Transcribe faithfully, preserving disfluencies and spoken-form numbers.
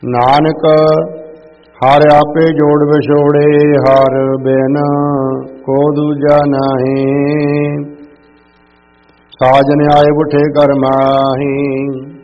ਨਾਨਕ ਹਰਿ ਆਪੇ ਜੋੜ ਵਿਛੋੜੇ, ਹਰਿ ਬਿਨ ਕੋ ਦੂਜਾ ਨਾਹੀਂ। ਸਾਜਨ ਆਏ ਬੁੱਠੇ ਕਰ ਮਾਹੀ,